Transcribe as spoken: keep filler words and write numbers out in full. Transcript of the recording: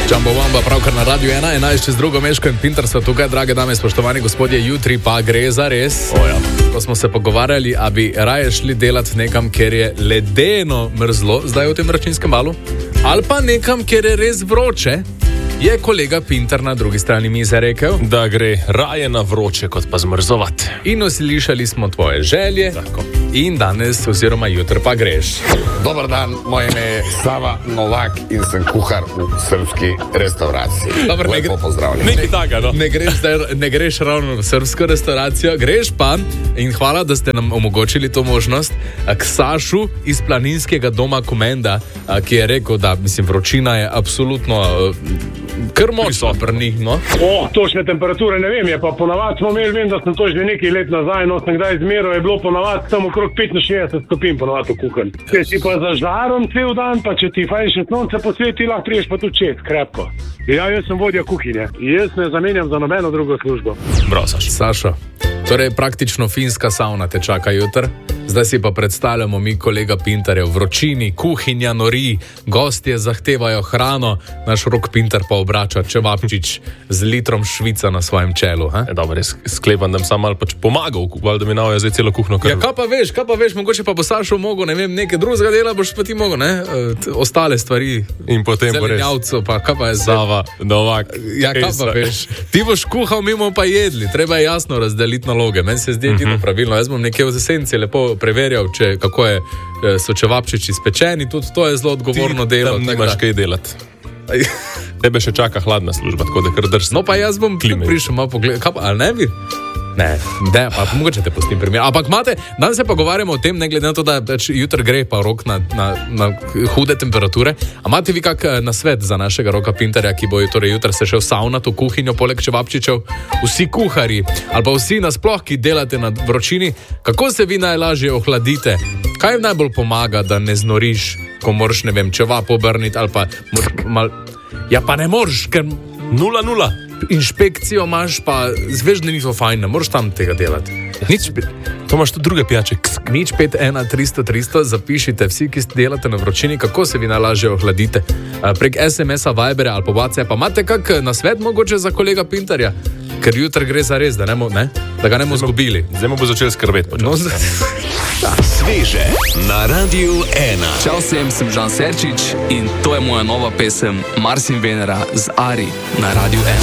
Jumbo Wamba, pravkar na Radiu ena, enajst čez drugo, Meško in Pintar so tukaj, drage dame, spoštovani gospodje, jutri pa gre za res. Oh, ja. Ko smo se pogovarjali, a bi raje šli delati nekam, kjer je ledeno mrzlo, zdaj v tem vročinskem valu, ali pa nekam, kjer je res vroče, je kolega Pintar na drugi strani mize rekel, da gre raje na vroče, kot pa zmrzovati. In uslišali smo tvoje želje. Tako. In danes oziroma jutri pa greš. Dobar dan, moje ime je Sava Novak in sem kuhar v srpski restauraciji. Dobar, ne, Lepo pozdravljen. Nekaj takega, no. Ne greš, zdaj, ne greš ravno v srpsko restauracijo, greš pa, in hvala, da ste nam omogočili to možnost, k Sašu iz planinskega doma Komenda, ki je rekel, da mislim, vročina je absolutno kar močno pri njih, no. O, točne temperature ne vem, je pa ponavadi smo imeli, vem, da sem to že nekaj let nazaj, no sem kdaj izmeral, je bilo ponavadi tam okrog petinšestdeset stopinj ponavadi v kuhanj. Če si pa za žarom cel dan, pa če ti fajn še sonce posveti, lahko priješ pa tudi čez, krepko. Ja, jaz sem vodja kuhinje. Jaz ne zamenjam za nobeno drugo službo. Bravo, Saša. Sašo, torej praktično finska sauna te čaka jutr. Zdaj si pa predstavljamo mi kolega Pintarja v vročini, kuhinja nori, gostje zahtevajo hrano, naš Rok Pintar pa obrača čevapčič z litrom švica na svojem čelu. E, dobro, res sklepam, da mi sam malo pač pomagal, da mi navajo zdaj celo kuhno krv. Ja, kaj pa veš, kaj pa veš, mogoče pa bo Sašo mogel, ne vem, nekaj drugega dela, boš pa ti mogel, ne, e, ostale stvari. In potem bo res. Zelenjavco, pa kaj pa je zdaj? Sava, Novak. Ja, kaj pa veš, ti boš kuhal, mi bomo pa jedli, treba je jasno razdeliti naloge. Meni se zdi edino pravilno, jaz bom nekje v esenci lepo preverjal, če, kako je, so čevapčiči spečeni, tudi to je zelo odgovorno ti delo. Ti tam nimaš kaj delati. Tebe še čaka hladna služba, tako da kar drž. No pa jaz bom prišel malo pogledati, kaj pa, ali ne bi? Ne, ne, pa mogoče te pustim primer. Ampak imate, danes se pogovarjamo o tem, ne glede na to, da jutr gre pa Rok na, na, na hude temperature. A imate vi kak nasvet za našega Roka Pintarja, ki bo torej jutr se šel saunat v kuhinjo poleg čevapčičev? Vsi kuhari, ali pa vsi nasploh, ki delate na vročini, kako se vi najlažje ohladite? Kaj najbolj pomaga, da ne znoriš, ko moraš, ne vem, čevap obrniti ali pa mal... Ja, pa ne moreš, ker Nula, nula. Inšpekcijo imaš, pa zveš, da niso fajn, ne moreš tam tega delati. Nič, to imaš tudi druge pijače. Nič pet ena tristo tristo, zapišite vsi, ki delate na vročini, kako se vi najlažje ohladite. Prek es em es-a, Vibera ali pa WhatsAppa. Imate kak nasvet mogoče za kolega Pintarja? Ker jutr gre za res, da, ne mo, ne? Da ga ne bomo zgubili. Zdaj mu bo začel skrbeti. No, Sveže na Radiu ena. Čau vsem, sem Žan Serčič in to je moja nova pesem Mars in Venera z Ari na Radiu ena.